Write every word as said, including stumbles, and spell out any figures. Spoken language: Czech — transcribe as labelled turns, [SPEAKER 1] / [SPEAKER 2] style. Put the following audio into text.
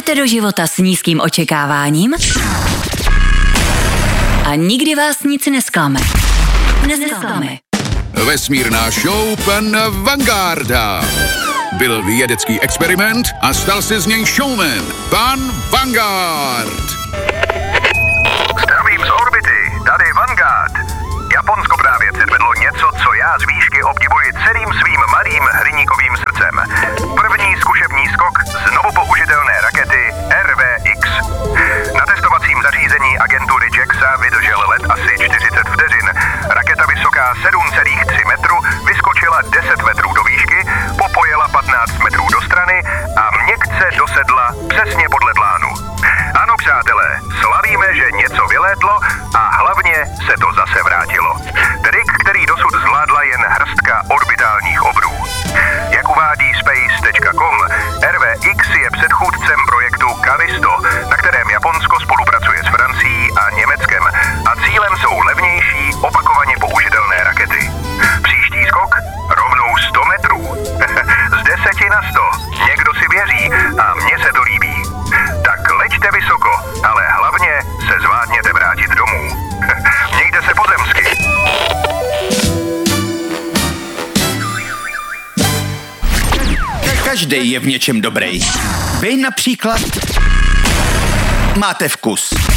[SPEAKER 1] Jdete do života s nízkým očekáváním a nikdy vás nic nesklame. Nesklame.
[SPEAKER 2] Vesmírná show pan Vangarda. Byl vědecký experiment a stal se z něj showman. Pan Vanguard.
[SPEAKER 3] Zdravím z orbity, tady Vanguard. Japonsko právě předvedlo něco, co já z výšky obdivuji celým svým malým hliníkovým srdcem. První zkušební skok znovu použitelné rakety R V X. Na testovacím zařízení agentury JAXA vydržel let asi čtyřicet vteřin. Raketa vysoká sedm celá tři metru vyskočila deset metrů do výšky, popojela patnáct metrů do strany a měkce dosedla přesně podle plánu. Ano, přátelé, slavíme, že něco vylétlo a hlavně se to zase vrátilo. Trik, který dosud zvládla jen hrstka orbitálních obrů. Jak uvádí space tečka com, R V X je předchůdcem projektu Callisto, na kterém Japonsko spolupracuje s Francií a Německem a cílem jsou levnější, opakovaně použitelné rakety. Příští skok? Rovnou sto metrů. Z deseti na sto. Někdo si věří a mně se to líbí. Tak leďte vysoko, ale hlavně se zvládněte vrátit domů. Mějte se pozemsky.
[SPEAKER 4] Každej je v něčem dobrý. Vy například máte vkus.